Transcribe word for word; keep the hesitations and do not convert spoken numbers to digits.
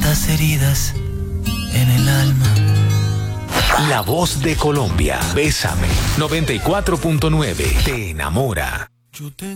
tantas heridas en el alma. La voz de Colombia. Bésame. noventa y cuatro punto nueve. Te enamora.